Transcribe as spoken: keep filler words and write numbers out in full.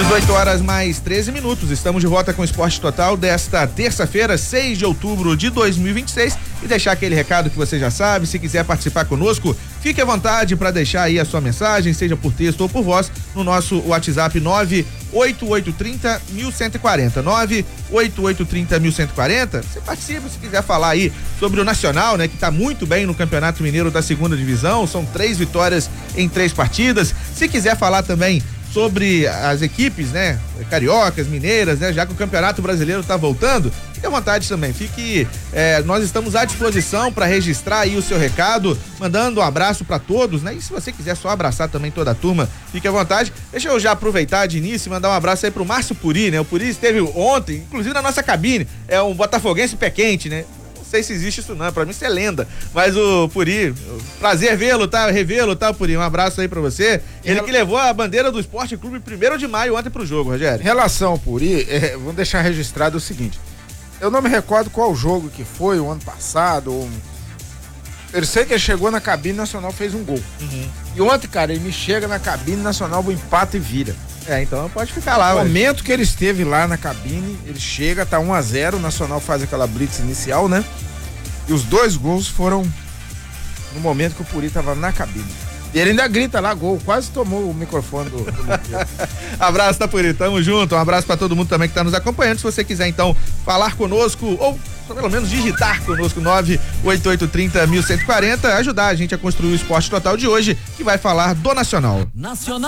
dezoito horas mais treze minutos, estamos de volta com o Esporte Total desta terça-feira, seis de outubro de dois mil e vinte e seis, e deixar aquele recado que você já sabe, se quiser participar conosco, fique à vontade para deixar aí a sua mensagem, seja por texto ou por voz, no nosso WhatsApp nove oito oito três zero um um quatro zero, nove oito oito três zero um um quatro zero, você participa, se quiser falar aí sobre o Nacional, né, que tá muito bem no Campeonato Mineiro da segunda divisão, são três vitórias em três partidas, se quiser falar também sobre as equipes, né, cariocas, mineiras, né, já que o Campeonato Brasileiro tá voltando, fique à vontade também, fique, é, nós estamos à disposição para registrar aí o seu recado, mandando um abraço para todos, né, e se você quiser só abraçar também toda a turma, fique à vontade. Deixa eu já aproveitar de início e mandar um abraço aí pro Márcio Puri, né, o Puri esteve ontem, inclusive na nossa cabine, é um botafoguense pé quente, né, não sei se existe isso não, pra mim isso é lenda, mas o Puri, prazer vê-lo, tá, revê-lo, tá, Puri, um abraço aí pra você, ele que levou a bandeira do Esporte Clube primeiro de maio ontem pro jogo, Rogério. Em relação ao Puri, é, vamos deixar registrado o seguinte, eu não me recordo qual jogo que foi, o ano passado, ou... eu sei que ele chegou na cabine nacional, fez um gol, uhum. E ontem, cara, ele me chega na cabine nacional, empata e vira. É, então pode ficar lá. No momento que ele esteve lá na cabine, ele chega, tá um a zero, o Nacional faz aquela blitz inicial, né? E os dois gols foram no momento que o Puri tava na cabine. E ele ainda grita lá, gol, quase tomou o microfone do, do Abraço, tá, Puri, tamo junto, um abraço pra todo mundo também que tá nos acompanhando, se você quiser então falar conosco, ou pelo menos digitar conosco, nove oito oito três zero um um quatro zero, ajudar a gente a construir o Esporte Total de hoje, que vai falar do Nacional. Nacional.